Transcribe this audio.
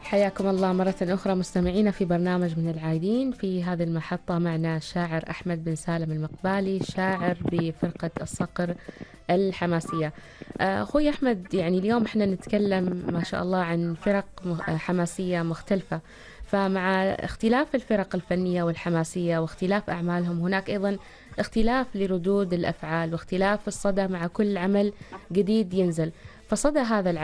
حياكم الله مرة أخرى مستمعينا في برنامج من العايدين. في هذه المحطة معنا الشاعر أحمد بن سالم المقبالي، شاعر بفرقة الصقر الحماسية. أخوي أحمد، يعني اليوم احنا نتكلم ما شاء الله عن فرق حماسية مختلفة، فمع اختلاف الفرق الفنية والحماسية واختلاف أعمالهم هناك أيضا اختلاف لردود الأفعال واختلاف الصدى مع كل عمل جديد ينزل. فصدى هذا